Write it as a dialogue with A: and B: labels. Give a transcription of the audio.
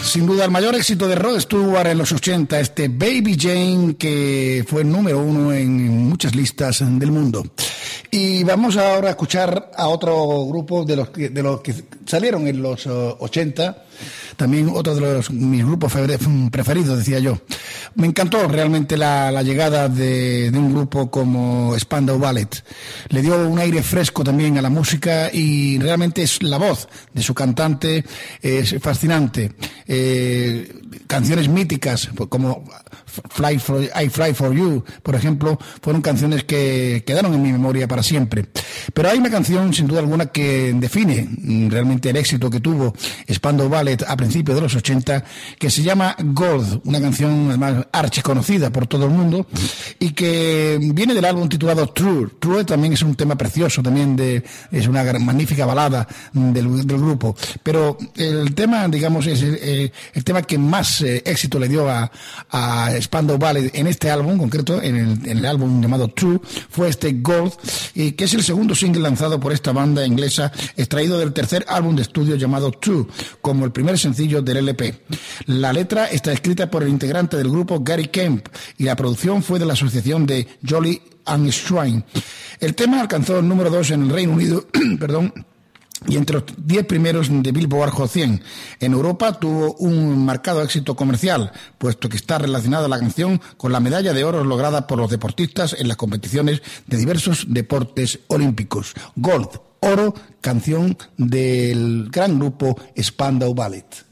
A: sin duda el mayor éxito de Rod Stewart en los 80, este Baby Jane, que fue número 1 en muchas listas del mundo. Y vamos ahora a escuchar a otro grupo de los que salieron en los 80, también otro de mis grupos preferidos, decía yo. Me encantó realmente la llegada de un grupo como Spandau Ballet. Le dio un aire fresco también a la música y realmente es la voz de su cantante es fascinante. Canciones míticas como I Fly For You, por ejemplo, fueron canciones que quedaron en mi memoria para siempre. Pero hay una canción, sin duda alguna, que define realmente el éxito que tuvo Spandau Ballet a principios de los 80, que se llama Gold, una canción además archiconocida por todo el mundo y que viene del álbum titulado True. True también es un tema precioso, es una magnífica balada del grupo. Pero el tema, digamos, es el tema que más éxito le dio a Spandau Ballet en este álbum concreto, en el álbum llamado True, fue este Gold, que es el segundo single lanzado por esta banda inglesa, extraído del tercer álbum de estudio llamado True, como el primer sencillo del LP. La letra está escrita por el integrante del grupo Gary Kemp y la producción fue de la asociación de Jolly and Shrine. El tema alcanzó el número 2 en el Reino Unido, perdón, y entre los 10 primeros de Billboard Hot 100. En Europa tuvo un marcado éxito comercial, puesto que está relacionada la canción con la medalla de oro lograda por los deportistas en las competiciones de diversos deportes olímpicos. Gold, oro, canción del gran grupo Spandau Ballet.